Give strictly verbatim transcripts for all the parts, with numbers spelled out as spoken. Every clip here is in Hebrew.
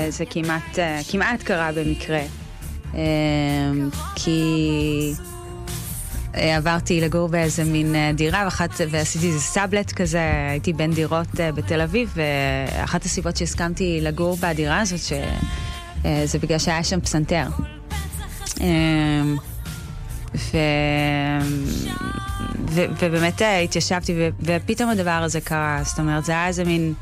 זה כמעט, כמעט קרה במקרה. כי עברתי לגור באיזה מין דירה, ואחת, ועשיתי איזה סאבלט כזה, הייתי בין דירות בתל אביב, ואחת הסיבות שהסכמתי לגור בדירה הזאת, שזה בגלל שהיה שם פסנתר. ו... ו... ובאמת התיישבתי, ו... ופתאום הדבר הזה קרה, זאת אומרת, זה היה איזה מין...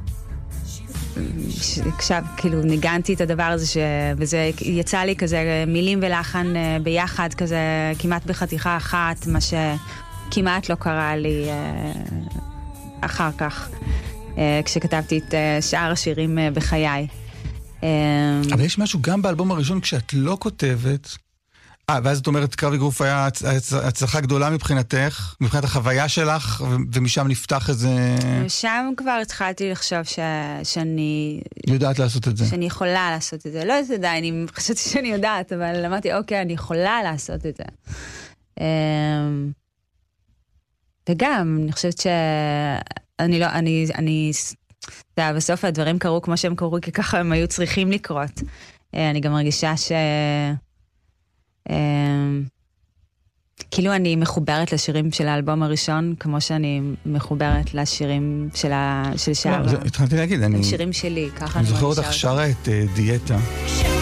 עכשיו, כאילו, ניגנתי את הדבר הזה, ש... וזה יצא לי כזה מילים ולחן ביחד, כזה כמעט בחתיכה אחת, מה שכמעט לא קרה לי אחר כך, כשכתבתי את שאר השירים בחיי. אבל יש משהו גם באלבום הראשון, כשאת לא כותבת, אה, ואז את אומרת, קרב אגרוף היה הצלחה גדולה מבחינתך, מבחינת החוויה שלך, ומשם נפתח איזה... משם כבר התחלתי לחשוב ש... שאני... יודעת לעשות את זה. שאני יכולה לעשות את זה. לא יודעת, אני חשבתי שאני יודעת, אבל אמרתי, אוקיי, אני יכולה לעשות את זה. וגם, אני חושבת ש... אני לא, אני... אני... בסוף הדברים קרו כמו שהם קרו, כי ככה הם היו צריכים לקרות. אני גם מרגישה ש... כאילו אני מחוברת לשירים של האלבום הראשון, כמו שאני מחוברת לשירים של שאר. התחלתי להגיד, אני... שירים שלי, ככה אני זוכר אותך שרה את דיאטה.